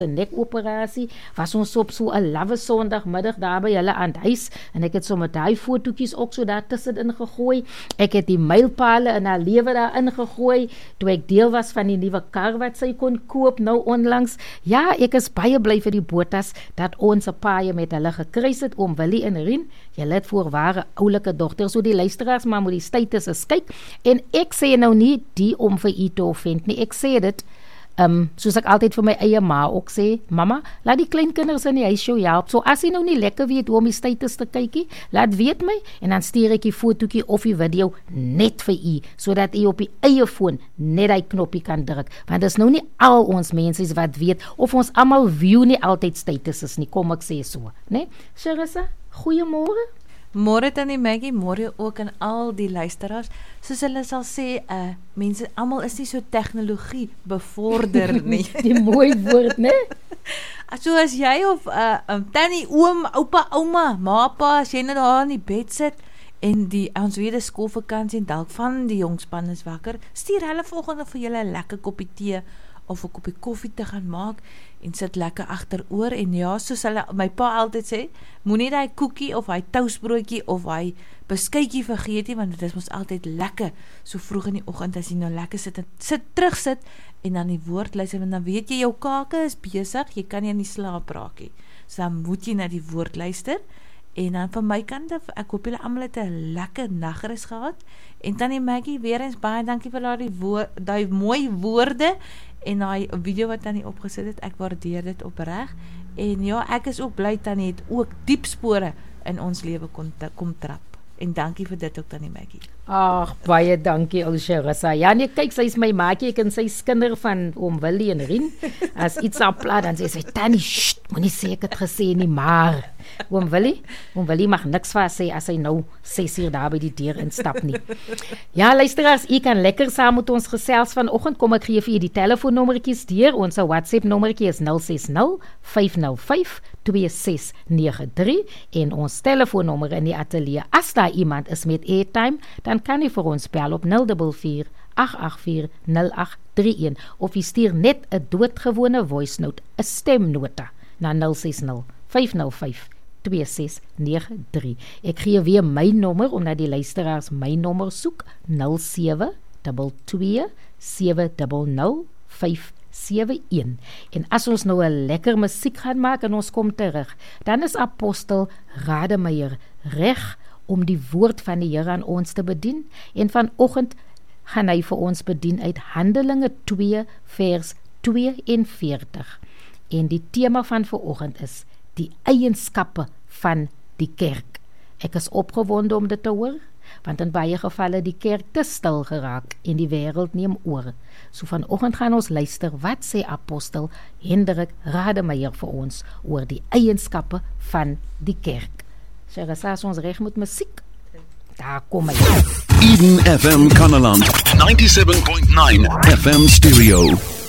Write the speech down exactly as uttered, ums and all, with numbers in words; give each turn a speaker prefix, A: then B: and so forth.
A: 'n nekoperasie, was ons op so 'n lawe Sondagmiddag daar by hulle aan die huis, en ek het sommer daai fotootjies ook so daar tussenin gegooi. Ek het die mylpale in haar lewe daar ingegooi, toe ek deel was van die nuwe kar wat sy kon koop, nou onlangs. Ja, ek is baie bly vir die Botas, dat ons 'n paaie met hulle gekruis het, oom Willie en Rien. Julle het voorware oulike dogters, so die luisteraars, maar moet die status is kyk, en ek sê nou nie die om vir u te offend nie, ek sê dit, Um, soos ek altyd vir my eie ma ook sê, mama, laat die kleinkinders in die huis jou help, so as jy nou nie lekker weet hoe om die status te kykie, laat weet my, en dan stuur ek die fotootjie of die video net vir u, so dat u op die eie foon net die knoppie kan druk, want dis nou nie al ons mense wat weet, of ons almal view nie altyd status is nie, kom ek sê so, ne? Charissa, goeiemôre.
B: Môre tannie Maggie, môre ook aan al die luisteraars. Soos hulle sal sê, uh, mense, almal is nie so tegnologie bevorder nie.
A: Die mooi woord, né?
B: So as jy of uh, um, tannie, oom, oupa, ouma, ma, pa, as jy nou daar in die bed sit, en die, ons weet die skoolvakansie, en dalk van die jongspan is wakker, stuur hulle volgende vir julle 'n lekker koppie tee, of 'n koppie koffie te gaan maak, en sit lekker agteroor, en ja, soos hulle, my pa altyd sê, moenie daai koekie, of hy toastbroodjie, of hy beskuitjie vergeet nie, want dit is ons altyd lekker, so vroeg in die oggend, as jy nou lekker sit, en sit, terug sit, en dan die woord luister, en dan weet jy, jou kake is besig, jy kan nie in die slaap raak nie, so dan moet jy na die woord luister, en dan van my kant af, ek hoop julle almal het 'n lekker nagrus gehad, en tannie Maggie, weer eens baie dankie vir daai woord, daai mooi woorde, en daai video wat Tannie opgesit het, ek waardeer dit opreg, en ja, ek is ook bly Tannie het ook diep spore in ons lewe kom, kom trap, en dankie vir dit ook Tannie Maggie.
A: Ag, baie dankie ou Charissa. Ja nee, kyk, sy is my maatjie, ek en sy skinder van oom Willie en Rien, as iets aan plat, dan sê sy, Tannie, sst, moenie sê ek het gesê nie, maar, oom Willie, oom Willie mag niks van sê, as hy nou ses uur daar by die deur instap nie. Ja, luisteraars, u kan lekker saam met ons gesels vanoggend, kom ek gee vir u die telefoonnommertjies deur, ons WhatsApp nommertjie is nul ses nul, vyf nul vyf, twee ses nege drie, en ons telefoonnommer in die ateljee, as daar iemand is met airtime, dan kan jy vir ons bel op nul vier vier, agt agt vier, nul agt drie een, of jy stuur net 'n doodgewone voice note, 'n stemnota, na nul ses nul, vyf nul vyf, twee ses nege drie. Ek gee weer my nommer, omdat die luisteraars my nommer soek, nul sewe twee twee, sewe nul nul, vyf sewe een. En as ons nou 'n lekker musiek gaan maak, en ons kom terug, dan is apostel Rademeier reg om die woord van die Here aan ons te bedien, en vanoggend gaan hy vir ons bedien uit Handelinge twee vers tweeënveertig, en die tema van vanoggend is die eienskappe van die kerk. Ek is opgewonde om dit te hoor, want in baie gevalle die kerk te stil geraak, en die wêreld neem oor. So vanoggend gaan ons luister, wat sê apostel Hendrik Rademeier vir ons, oor die eienskappe van die kerk. Charissa, as ons reg met musiek, daar kom hy.
C: Eden F M Kannaland, ninety-seven point nine F M Stereo.